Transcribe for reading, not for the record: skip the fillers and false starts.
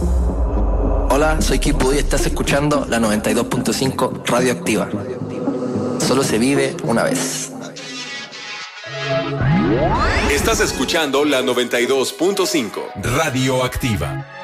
Hola, soy Kipu y estás escuchando la 92.5 Radioactiva. Solo se vive una vez. Estás escuchando la 92.5 Radioactiva.